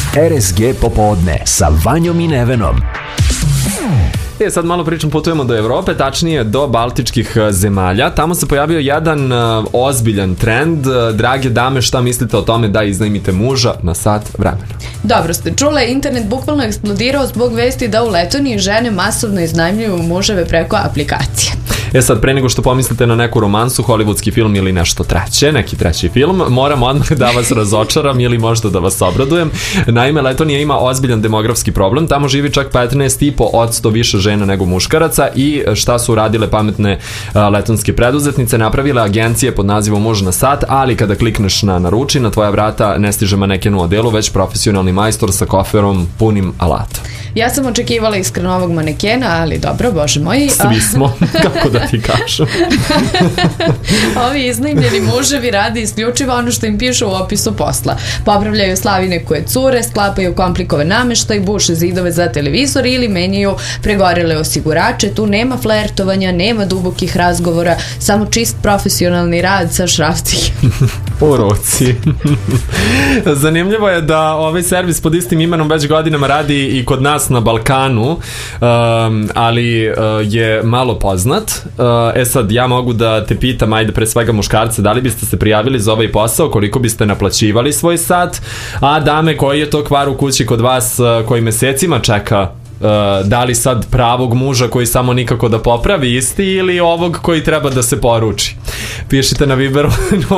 RSG popodne sa Vanjom i Nevenom. Sad malo pričam, putujemo do Evrope, tačnije do baltičkih zemalja. Tamo se pojavio jedan ozbiljan trend. Drage dame, šta mislite o tome da iznajmite muža na sat vremena? Dobro ste čule, internet bukvalno eksplodirao zbog vesti da u Letoniji žene masovno iznajmljuju muževe preko aplikacije. Sad, pre nego što pomislite na neku romansu, hollywoodski film ili nešto treće, neki treći film, moram odmah da vas razočaram ili možda da vas obradujem. Naime, Letonija ima ozbiljan demografski problem. Tamo živi čak 15,5% više žena nego muškaraca i šta su uradile pametne letonske preduzetnice? Napravile agencije pod nazivom Muž na sat, ali kada klikneš na naruči, na tvoja vrata ne stiže maneken u odelu, već profesionalni majstor sa koferom punim alata. Ja sam očekivala iskreno ovog manekena, ali dobro, bože moji. Svi smo, kako da ti kažem. Ovi iznajmljeni muževi radi isključivo ono što im piše u opisu posla. Popravljaju slavine koje cure, sklapaju komplikovan nameštaj, buše zidove za televizor ili menjaju pregorele osigurače. Tu nema flertovanja, nema dubokih razgovora, samo čist profesionalni rad sa šrafcih. Po ruci. Zanimljivo je da ovaj servis pod istim imenom već godinama radi i kod nas na Balkanu, ali je malo poznat. Sad, ja mogu da te pitam, ajde pre svega muškarce, da li biste se prijavili za ovaj posao, koliko biste naplaćivali svoj sat, a dame, koji je to kvar u kući kod vas koji mesecima čeka? Da li sad pravog muža koji samo nikako da popravi isti ili ovog koji treba da se poruči? Pišite na Viberu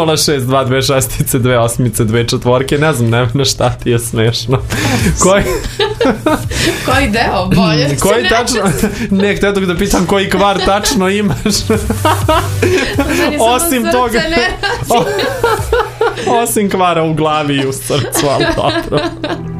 062262824. Ne znam, Nevena, šta ti je smešno? Koji deo? Bolje koji tačno? Ne, htio da pitam koji kvar tačno imaš. Osim toga. Osim kvara u glavi i u srcu, ali dobro.